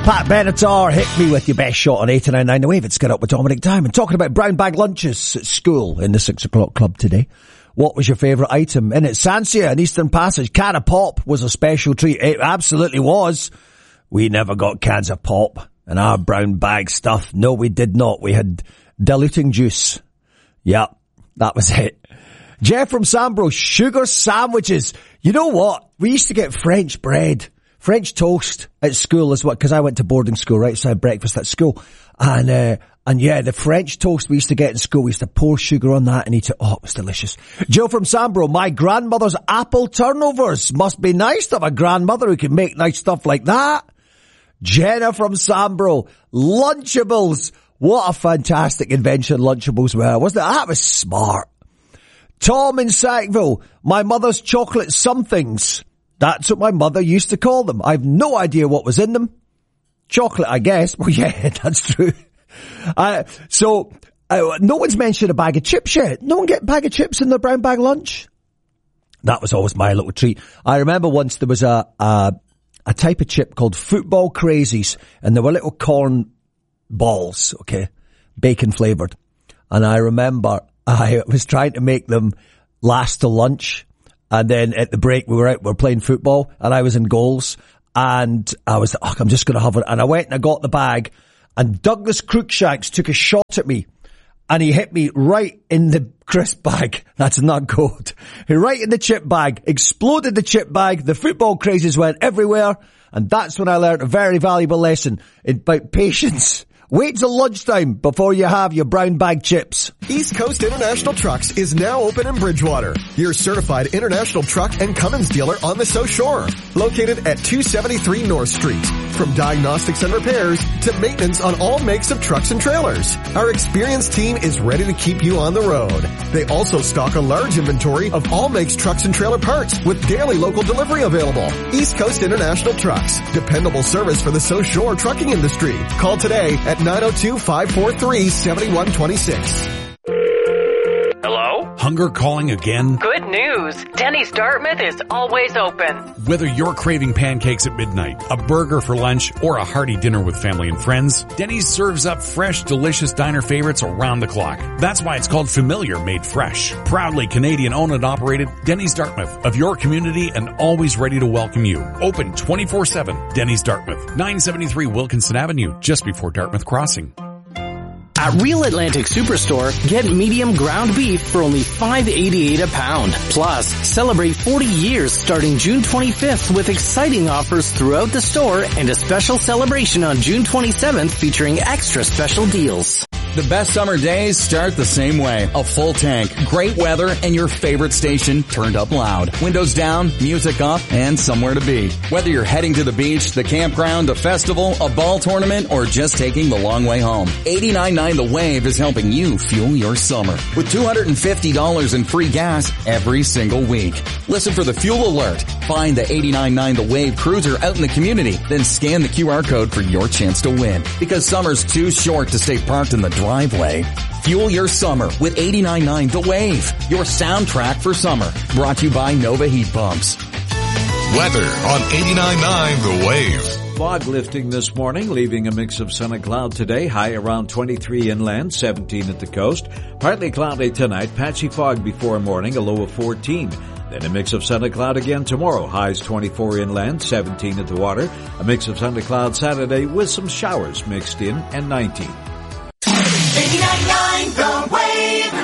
Pat Benatar, hit me with your best shot on 89.9 The Wave. It's Get Up with Dominic Diamond. Talking about brown bag lunches at school in the 6 o'clock club today. What was your favourite item? In it, Sansia and Eastern Passage. Can of pop was a special treat. It absolutely was. We never got cans of pop in our brown bag stuff. No, we did not. We had diluting juice. Yep, that was it. Jeff from Sambro, sugar sandwiches. You know what? We used to get French bread. French toast at school as well, because I went to boarding school, right? So I had breakfast at school. And yeah, the French toast we used to get in school, we used to pour sugar on that and eat it. Oh, it was delicious. Joe from Sambro, my grandmother's apple turnovers. Must be nice to have a grandmother who can make nice stuff like that. Jenna from Sambro, Lunchables. What a fantastic invention Lunchables were, wasn't it? That was smart. Tom in Sackville, my mother's chocolate somethings. That's what my mother used to call them. I have no idea what was in them. Chocolate, I guess. Well, yeah, that's true. No one's mentioned a bag of chips yet. No one get a bag of chips in their brown bag lunch. That was always my little treat. I remember once there was a type of chip called Football Crazies, and there were little corn balls, okay, bacon flavoured. And I remember I was trying to make them last till lunch. And then at the break, we were playing football, and I was in goals, and I was, I'm just going to have it. And I went and I got the bag, and Douglas Cruikshanks took a shot at me, and he hit me right in the crisp bag. That's not good. Right in the chip bag, exploded the chip bag. The football crazes went everywhere, and that's when I learned a very valuable lesson about patience. Wait till lunchtime before you have your brown bag chips. East Coast International Trucks is now open in Bridgewater. Your certified international truck and Cummins dealer on the South Shore. Located at 273 North Street. From diagnostics and repairs to maintenance on all makes of trucks and trailers. Our experienced team is ready to keep you on the road. They also stock a large inventory of all makes trucks and trailer parts with daily local delivery available. East Coast International Trucks. Dependable service for the South Shore trucking industry. Call today at 902-543-7126. Hello? Hunger calling again? Good news. Denny's Dartmouth is always open. Whether you're craving pancakes at midnight, a burger for lunch, or a hearty dinner with family and friends, Denny's serves up fresh, delicious diner favorites around the clock. That's why it's called Familiar Made Fresh. Proudly Canadian owned and operated, Denny's Dartmouth, of your community and always ready to welcome you. Open 24/7. Denny's Dartmouth, 973 Wilkinson Avenue, just before Dartmouth Crossing. At Real Atlantic Superstore, get medium ground beef for only $5.88 a pound. Plus, celebrate 40 years starting June 25th with exciting offers throughout the store and a special celebration on June 27th featuring extra special deals. The best summer days start the same way. A full tank, great weather, and your favorite station turned up loud. Windows down, music up, and somewhere to be. Whether you're heading to the beach, the campground, a festival, a ball tournament, or just taking the long way home, 89.9 The Wave is helping you fuel your summer with $250 in free gas every single week. Listen for the fuel alert. Find the 89.9 The Wave cruiser out in the community, then scan the QR code for your chance to win. Because summer's too short to stay parked in the driveway. Fuel your summer with 89.9 The Wave, your soundtrack for summer. Brought to you by Nova Heat Pumps. Weather on 89.9 The Wave. Fog lifting this morning, leaving a mix of sun and cloud today. High around 23 inland, 17 at the coast. Partly cloudy tonight, patchy fog before morning, a low of 14. Then a mix of sun and cloud again tomorrow. Highs 24 inland, 17 at the water. A mix of sun and cloud Saturday with some showers mixed in and 19. 89.9 The Wave.